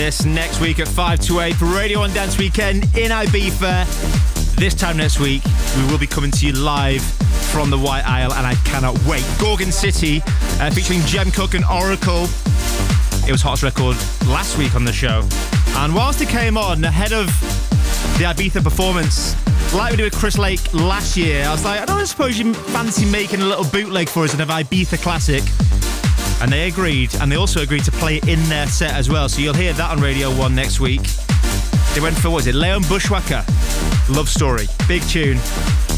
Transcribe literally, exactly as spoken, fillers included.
this next week at five to eight for Radio one Dance Weekend in Ibiza. This time next week, we will be coming to you live from the White Isle, and I cannot wait. Gorgon City, uh, featuring Jem Cook and Oracle. It was hottest record last week on the show. And whilst it came on ahead of the Ibiza performance, like we did with Chris Lake last year, I was like, I don't suppose you fancy making a little bootleg for us in an Ibiza classic. And they agreed, and they also agreed to play it in their set as well. So you'll hear that on Radio one next week. They went for, what was it, Leon Bushwhacker, Love Story. Big tune.